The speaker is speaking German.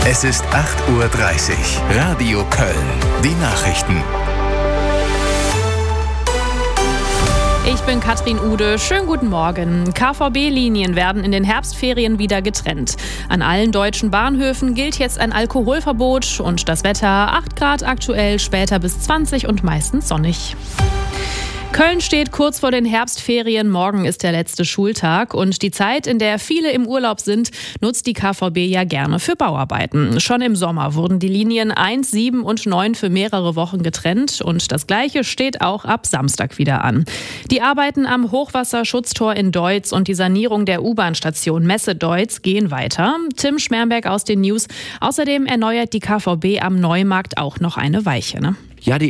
Es ist 8:30 Uhr. Radio Köln. Die Nachrichten. Ich bin Katrin Ude. Schönen guten Morgen. KVB-Linien werden in den Herbstferien wieder getrennt. An allen deutschen Bahnhöfen gilt jetzt ein Alkoholverbot und das Wetter 8 Grad aktuell, später bis 20 und meistens sonnig. Köln steht kurz vor den Herbstferien. Morgen ist der letzte Schultag und die Zeit, in der viele im Urlaub sind, nutzt die KVB ja gerne für Bauarbeiten. Schon im Sommer wurden die Linien 1, 7 und 9 für mehrere Wochen getrennt und das Gleiche steht auch ab Samstag wieder an. Die Arbeiten am Hochwasserschutztor in Deutz und die Sanierung der U-Bahn-Station Messe-Deutz gehen weiter. Tim Schmerberg aus den News. Außerdem erneuert die KVB am Neumarkt auch noch eine Weiche, ne? Ja, die